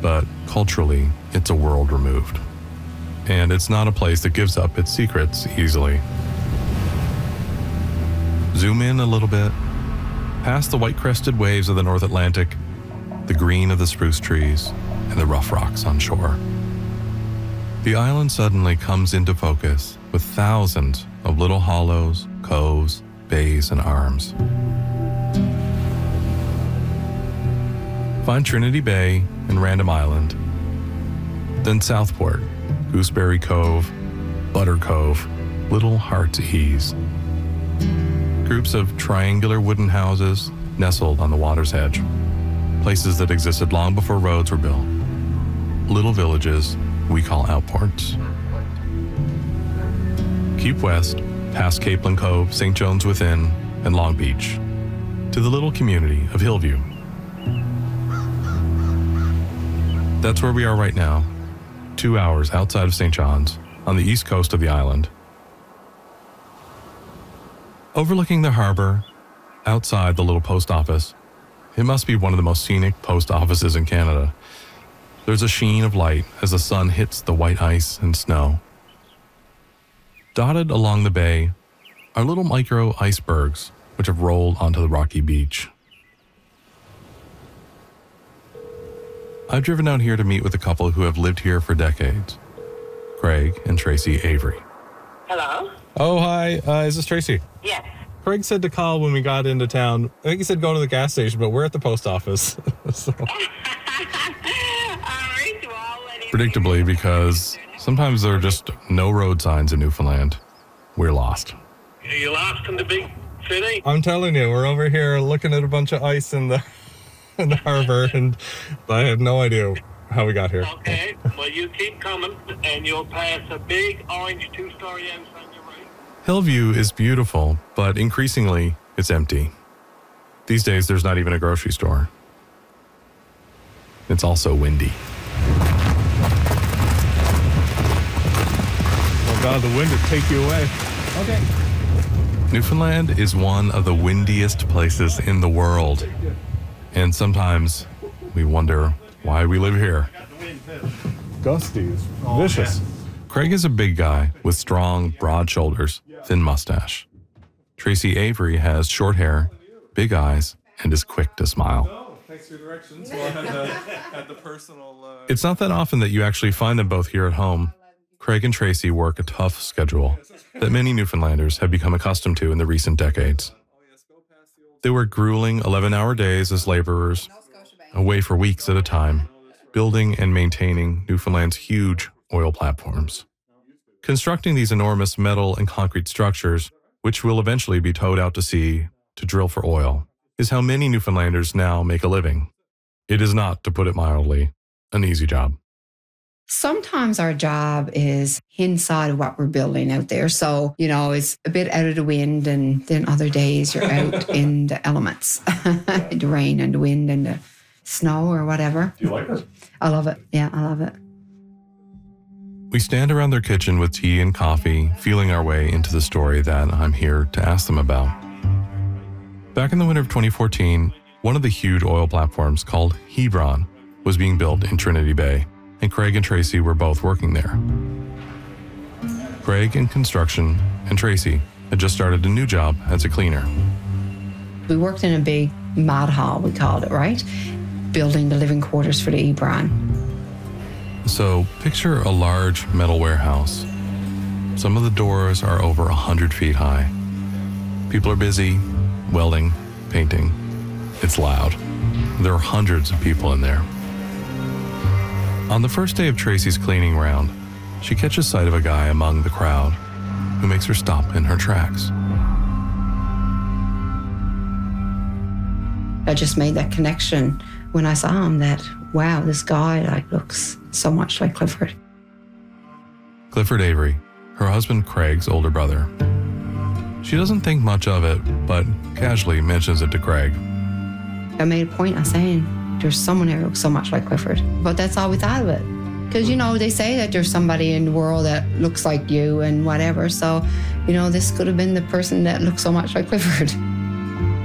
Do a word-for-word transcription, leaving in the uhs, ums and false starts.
but culturally, it's a world removed. And it's not a place that gives up its secrets easily. Zoom in a little bit, past the white-crested waves of the North Atlantic, the green of the spruce trees, and the rough rocks on shore. The island suddenly comes into focus with thousands of little hollows, coves, bays, and arms. Find Trinity Bay and Random Island, then Southport, Gooseberry Cove, Butter Cove, Little Heart's Ease. Groups of triangular wooden houses nestled on the water's edge, places that existed long before roads were built. Little villages we call outports. Keep west, past Capeland Cove, Saint John's Within, and Long Beach, to the little community of Hillview. That's where we are right now, two hours outside of Saint John's, on the east coast of the island. Overlooking the harbor, outside the little post office, it must be one of the most scenic post offices in Canada. There's a sheen of light as the sun hits the white ice and snow. Dotted along the bay are little micro icebergs which have rolled onto the rocky beach. I've driven out here to meet with a couple who have lived here for decades, Craig and Tracy Avery. Hello? Oh, hi. Uh, is this Tracy? Yes. Craig said to call when we got into town. I think he said go to the gas station, but we're at the post office. so. All right, well, Predictably, because sometimes there are just no road signs in Newfoundland. We're lost. Are you lost in the big city? I'm telling you, we're over here looking at a bunch of ice in the in the harbor, and I have no idea how we got here. Okay, well, you keep coming, and you'll pass a big orange two-story house on your right. Hillview is beautiful, but increasingly, it's empty. These days, there's not even a grocery store. It's also windy. Oh God, the wind would take you away. Okay. Newfoundland is one of the windiest places in the world. And sometimes we wonder why we live here. Gusty is vicious. Craig is a big guy with strong, broad shoulders, thin mustache. Tracy Avery has short hair, big eyes, and is quick to smile. Oh, thanks for your directions. Well, I had the, had the personal... Uh... It's not that often that you actually find them both here at home. Craig and Tracy work a tough schedule that many Newfoundlanders have become accustomed to in the recent decades. They work grueling eleven-hour days as laborers, away for weeks at a time, building and maintaining Newfoundland's huge oil platforms. Constructing these enormous metal and concrete structures, which will eventually be towed out to sea to drill for oil, is how many Newfoundlanders now make a living. It is not, to put it mildly, an easy job. Sometimes our job is inside of what we're building out there. So, you know, it's a bit out of the wind, and then other days you're out in the elements, the rain and the wind and the snow or whatever. Do you like it? I love it. Yeah, I love it. We stand around their kitchen with tea and coffee, feeling our way into the story that I'm here to ask them about. Back in the winter of twenty fourteen, one of the huge oil platforms called Hebron was being built in Trinity Bay, and Craig and Tracy were both working there. Craig in construction, and Tracy had just started a new job as a cleaner. We worked in a big mad hall, we called it, right? Building the living quarters for the Hebron. So picture a large metal warehouse. Some of the doors are over one hundred feet high. People are busy, welding, painting. It's loud. There are hundreds of people in there. On the first day of Tracy's cleaning round, she catches sight of a guy among the crowd who makes her stop in her tracks. I just made that connection when I saw him that, wow, this guy like looks so much like Clifford. Clifford Avery, her husband Craig's older brother. She doesn't think much of it, but casually mentions it to Craig. I made a point of saying, there's someone here who looks so much like Clifford. But that's all we thought of it. Because, you know, they say that there's somebody in the world that looks like you and whatever. So, you know, this could have been the person that looks so much like Clifford.